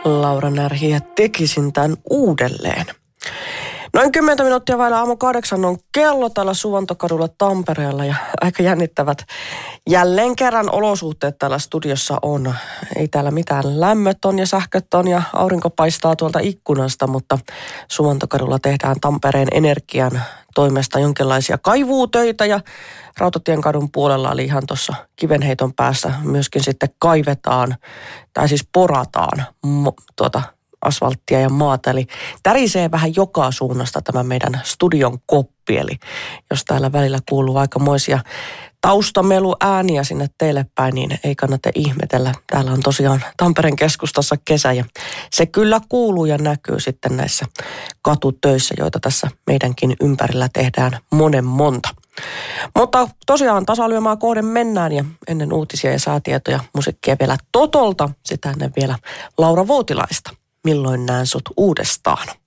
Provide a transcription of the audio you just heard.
Laura Närhi ja tekisin tämän uudelleen. Noin 10 minuuttia vailla aamu 8 on kello täällä Suvantokadulla Tampereella ja aika jännittävät jälleen kerran olosuhteet täällä studiossa on. Ei täällä mitään, lämmöt on ja sähköt on ja aurinko paistaa tuolta ikkunasta, mutta Suvantokadulla tehdään Tampereen Energian toimesta jonkinlaisia kaivuutöitä ja Rautatienkadun puolella oli ihan tuossa kivenheiton päässä myöskin sitten kaivetaan tai siis porataan asfalttia ja maata. Eli tärisee vähän joka suunnasta tämä meidän studion koppi. Eli jos täällä välillä kuuluu aikamoisia taustameluääniä sinne teille päin, niin ei kannata ihmetellä. Täällä on tosiaan Tampereen keskustassa kesä ja se kyllä kuuluu ja näkyy sitten näissä katutöissä, joita tässä meidänkin ympärillä tehdään monen monta. Mutta tosiaan tasalyömää kohden mennään ja ennen uutisia ja säätietoja musiikkia vielä Totolta, sitä ennen vielä Laura Voutilaista. Milloin näen sut uudestaan?